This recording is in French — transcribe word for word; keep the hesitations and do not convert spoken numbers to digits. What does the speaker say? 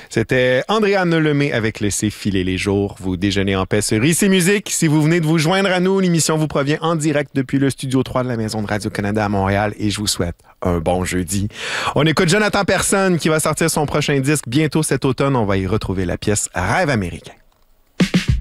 C'était Andréane Lemay avec Laissez filer les jours. Vous déjeunez en paix sur Ici Musique. Si vous venez de vous joindre à nous, l'émission vous provient en direct depuis le studio trois de la Maison de Radio-Canada à Montréal et je vous souhaite un bon jeudi. On écoute Jonathan Personne qui va sortir son prochain disque bientôt cet automne. On va y retrouver la pièce Rêve américain.